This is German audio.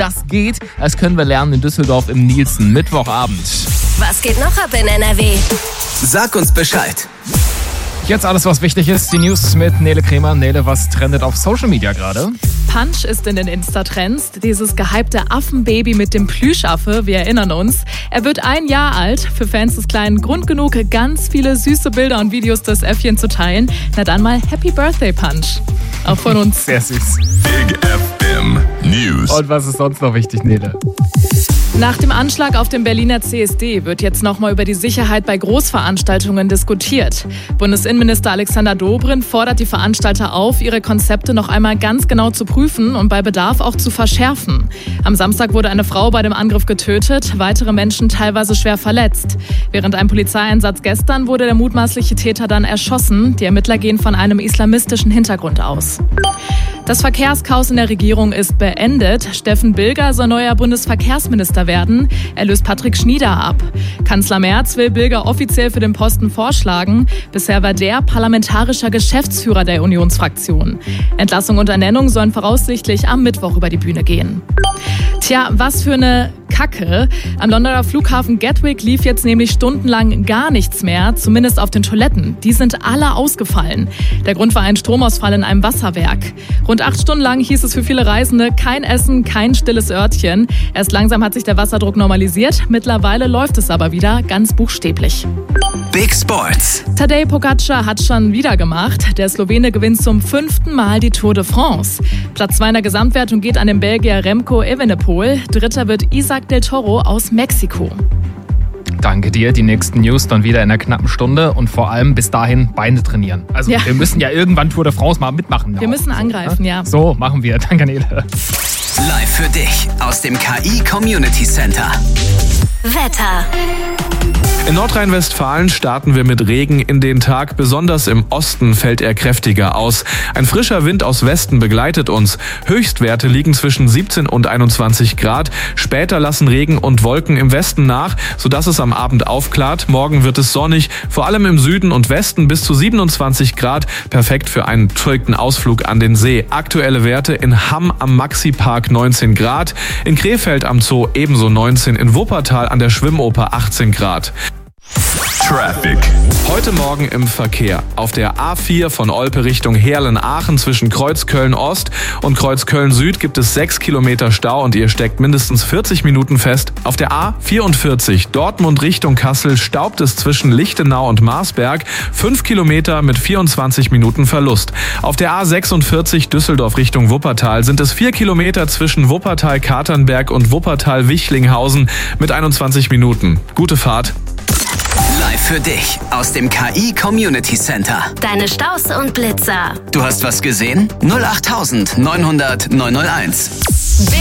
das geht. Das können wir lernen in Düsseldorf im Nielsen Mittwochabend. Was geht noch ab in NRW? Sag uns Bescheid. Jetzt alles, was wichtig ist. Die News mit Nele Kremer. Nele, was trendet auf Social Media gerade? Punch ist in den Insta-Trends. Dieses gehypte Affenbaby mit dem Plüschaffe, wir erinnern uns. Er wird 1 Jahr alt. Für Fans des Kleinen Grund genug, ganz viele süße Bilder und Videos des Äffchen zu teilen. Na dann mal Happy Birthday, Punch. Auch von uns. Sehr süß. Big FM News. Und was ist sonst noch wichtig, Nele? Nach dem Anschlag auf dem Berliner CSD wird jetzt nochmal über die Sicherheit bei Großveranstaltungen diskutiert. Bundesinnenminister Alexander Dobrindt fordert die Veranstalter auf, ihre Konzepte noch einmal ganz genau zu prüfen und bei Bedarf auch zu verschärfen. Am Samstag wurde eine Frau bei dem Angriff getötet, weitere Menschen teilweise schwer verletzt. Während einem Polizeieinsatz gestern wurde der mutmaßliche Täter dann erschossen. Die Ermittler gehen von einem islamistischen Hintergrund aus. Das Verkehrschaos in der Regierung ist beendet. Steffen Bilger soll neuer Bundesverkehrsminister werden. Er löst Patrick Schnieder ab. Kanzler Merz will Bilger offiziell für den Posten vorschlagen. Bisher war der parlamentarischer Geschäftsführer der Unionsfraktion. Entlassung und Ernennung sollen voraussichtlich am Mittwoch über die Bühne gehen. Tja, was für eine Kacke. Am Londoner Flughafen Gatwick lief jetzt nämlich stundenlang gar nichts mehr, zumindest auf den Toiletten. Die sind alle ausgefallen. Der Grund war ein Stromausfall in einem Wasserwerk. Rund 8 Stunden lang hieß es für viele Reisende, kein Essen, kein stilles Örtchen. Erst langsam hat sich der Wasserdruck normalisiert. Mittlerweile läuft es aber wieder, ganz buchstäblich. Big Sports. Tadej Pogačar hat schon wieder gemacht. Der Slowene gewinnt zum 5. Mal die Tour de France. Platz 2 in der Gesamtwertung geht an den Belgier Remco Evenepoel. Dritter wird Isaac del Toro aus Mexiko. Danke dir. Die nächsten News dann wieder in einer knappen Stunde und vor allem bis dahin Beine trainieren. Also wir müssen ja irgendwann Tour de France mal mitmachen. Wir müssen angreifen, ja. So, machen wir. Danke, Nele. Live für dich aus dem KI Community Center. Wetter. In Nordrhein-Westfalen starten wir mit Regen in den Tag. Besonders im Osten fällt er kräftiger aus. Ein frischer Wind aus Westen begleitet uns. Höchstwerte liegen zwischen 17 und 21 Grad. Später lassen Regen und Wolken im Westen nach, sodass es am Abend aufklart. Morgen wird es sonnig, vor allem im Süden und Westen bis zu 27 Grad. Perfekt für einen trögen Ausflug an den See. Aktuelle Werte in Hamm am Maxi-Park 19 Grad. In Krefeld am Zoo ebenso 19. In Wuppertal an der Schwimmoper 18 Grad. Traffic. Heute Morgen im Verkehr. Auf der A4 von Olpe Richtung Heerlen-Aachen zwischen Kreuzköln-Ost und Kreuzköln-Süd gibt es 6 Kilometer Stau und ihr steckt mindestens 40 Minuten fest. Auf der A44 Dortmund Richtung Kassel staubt es zwischen Lichtenau und Marsberg. 5 Kilometer mit 24 Minuten Verlust. Auf der A46 Düsseldorf Richtung Wuppertal sind es 4 Kilometer zwischen Wuppertal-Katernberg und Wuppertal-Wichlinghausen mit 21 Minuten. Gute Fahrt. Live für dich aus dem KI Community Center. Deine Staus und Blitzer. Du hast was gesehen? 08900 901.